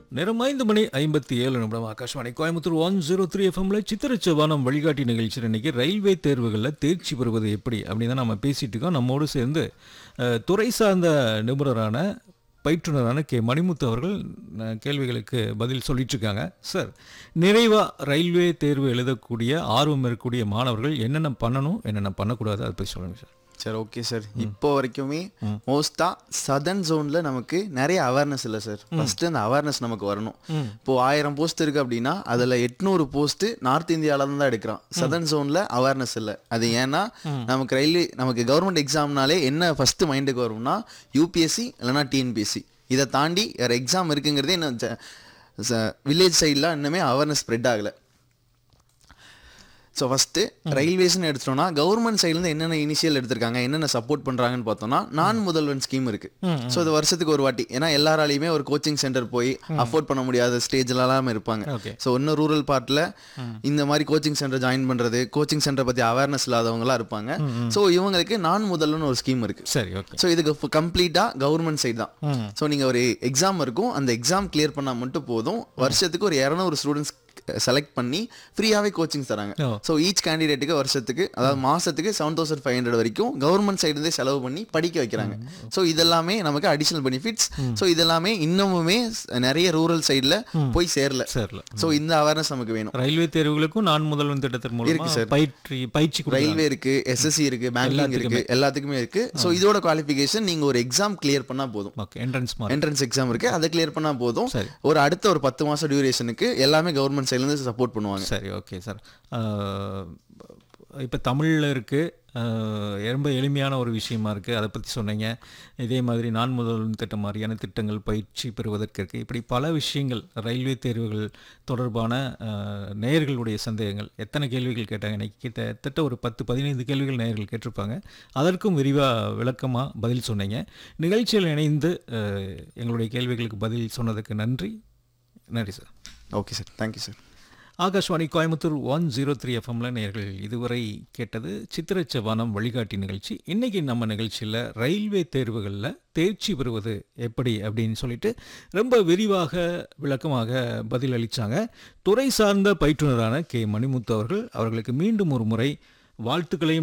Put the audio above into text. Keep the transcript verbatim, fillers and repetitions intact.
நேரம் ஐந்து மணி ஐம்பத்தி ஏழு நிமிடம் Akashvani Coimbatore one zero three எஃப்எம்ல சித்திரச்சவானம் வழிகாட்டி நிகழ்ச்சியில் இன்னைக்கு ரயில்வே தேர்வுகளில் தேர்ச்சி பெறுவது எப்படி அப்படின்னு தான் நம்ம பேசிட்டு இருக்கோம். நம்மோடு சேர்ந்து அஹ், துறை சார்ந்த நிபுணரான பயிற்றுனரான கே மணிமுத்து அவர்கள் அஹ், கேள்விகளுக்கு பதில் சொல்லிட்டு இருக்காங்க. சார், நிறைவா ரயில்வே தேர்வு எழுதக்கூடிய ஆர்வம் இருக்கக்கூடிய மாணவர்கள் என்னென்ன பண்ணணும், என்னென்ன பண்ணக்கூடாது, அதை பற்றி சொல்லுங்கள் சார். Sir okay sir. இப்போ வரைக்குமே மோஸ்ட்டாக சதர்ன் ஜோனில் நமக்கு நிறைய அவேர்னஸ் இல்லை சார். ஃபஸ்ட்டு அந்த அவேர்னஸ் நமக்கு வரணும். இப்போது ஆயிரம் போஸ்ட் இருக்குது அப்படின்னா அதில் எட்நூறு போஸ்ட்டு நார்த் இந்தியாவில் தான் தான் எடுக்கிறான். சதர்ன் ஜோனில் அவேர்னஸ் இல்லை. அது ஏன்னா நமக்கு ரயில்வே நமக்கு கவர்மெண்ட் எக்ஸாம்னாலே என்ன ஃபஸ்ட்டு மைண்டுக்கு வரும்னா யூபிஎஸ்சி இல்லைனா டிஎன்பிஎஸ்சி. இதை தாண்டி வேறு எக்ஸாம் இருக்குங்கிறதே இன்னும் வில்லேஜ் சைட்லாம் இன்னுமே அவேர்னஸ் ஸ்ப்ரெட் ஆகலை. ஸோ ஃபஸ்ட்டு ரயில்வேஸ்ன்னு எடுத்துட்டோம்னா கவர்மெண்ட் சைட்லேருந்து என்னென்ன இனிஷியல் எடுத்திருக்காங்க, என்னென்ன சப்போர்ட் பண்ணுறாங்கன்னு பார்த்தோம்னா நான் முதல்வன் ஸ்கீம் இருக்குது. ஸோ இது வருஷத்துக்கு ஒரு வாட்டி, ஏன்னா எல்லாராலையுமே ஒரு கோச்சிங் சென்டர் போய் அஃபோர்ட் பண்ண முடியாத ஸ்டேஜ்லாம் இருப்பாங்க. ஸோ இன்னும் ரூரல் பார்ட்டில் இந்த மாதிரி கோச்சிங் சென்டர் ஜாயின் பண்ணுறது, கோச்சிங் சென்டரை பற்றி அவேர்னஸ் இல்லாதவங்களாம் இருப்பாங்க. ஸோ இவங்களுக்கு நான் முதல்வன் ஒரு ஸ்கீம் இருக்குது. சரி, ஓகே. ஸோ இதுக்கு கம்ப்ளீட்டாக கவர்மெண்ட் சைடு தான். ஸோ நீங்கள் ஒரு எக்ஸாம் இருக்கும், அந்த எக்ஸாம் கிளியர் பண்ணால் மட்டும் போதும். வருஷத்துக்கு ஒரு இரநூறு ஸ்டூடெண்ட்ஸ் செலக்ட் பண்ணி ஃப்ரீயாகவே கோச்சிங் தராங்க. ஸோ ஈச் கேண்டிடேட்டுக்கு வருஷத்துக்கு அதாவது மாதத்துக்கு செவன் தௌசண்ட் ஃபைவ் ஹண்ட்ரட் வரைக்கும் கவர்மெண்ட் சைடுலேருந்தே செலவு பண்ணி படிக்க வைக்கிறாங்க. ஸோ இதெல்லாமே நமக்கு அடிஷனல் பெனிஃபிட்ஸ். ஸோ இதெல்லாமே இன்னமுமே நிறைய ரூரல் சைடில் போய் சேரல சேரல ஸோ இந்த அவேர்னஸ் நமக்கு வேணும். ரயில்வே தேர்வுகளுக்கும் நான் முதல்வன் திட்டத்தின் மூலம் இருக்கு சார். பயிற்சி பயிற்சி ரயில்வே இருக்கு, எஸ்எஸ்சி இருக்கு, பேங்கிங் இருக்கு, எல்லாத்துக்குமே இருக்கு. ஸோ இதோட குவாலிஃபிகேஷன் நீங்க ஒரு எக்ஸாம் கிளியர் பண்ணா போதும். என்ட்ரன்ஸ் என்ட்ரன்ஸ் எக்ஸாம் இருக்கு, அதை கிளியர் பண்ணா போதும். ஒரு அடுத்த ஒரு பத்து மாசம் டியூரேஷனுக்கு எல்லாமே கவர்மெண்ட் சைட்ல இருந்து சப்போர்ட் பண்ணுவாங்க. சரி, ஓகே சார். இப்போ தமிழில் இருக்குது, ரொம்ப எளிமையான ஒரு விஷயமா இருக்குது, அதை பற்றி சொன்னீங்க. இதே மாதிரி நான் முதல்வன் திட்டம் மாதிரியான திட்டங்கள் பயிற்சி பெறுவதற்கு இருக்குது. இப்படி பல விஷயங்கள் ரயில்வே தேர்வுகள் தொடர்பான நேயர்களுடைய சந்தேகங்கள். எத்தனை கேள்விகள் கேட்டாங்க இன்னைக்கு? கிட்டத்தட்ட ஒரு பத்து பதினைந்து கேள்விகள் நேயர்கள் கேட்டிருப்பாங்க. அதற்கும் விரிவாக விளக்கமாக பதில் சொன்னீங்க. நிகழ்ச்சியில் இணைந்து எங்களுடைய கேள்விகளுக்கு பதில் சொன்னதுக்கு நன்றி. நன்றி sir. Okay sir, thank you sir. Akashvani Coimbatore one zero three எஃப்எம்ல நேயர்கள் இதுவரை கேட்டது சித்திரச்சவானம் வழிகாட்டி நிகழ்ச்சி. இன்றைக்கி நம்ம நிகழ்ச்சியில் ரயில்வே தேர்வுகளில் தேர்ச்சி பெறுவது எப்படி அப்படின்னு சொல்லிட்டு ரொம்ப விரிவாக விளக்கமாக பதில் அளித்தாங்க துறை சார்ந்த பயிற்றுனரான கே மணிமுத்து அவர்கள். அவர்களுக்கு மீண்டும் ஒரு முறை வாழ்த்துக்களையும்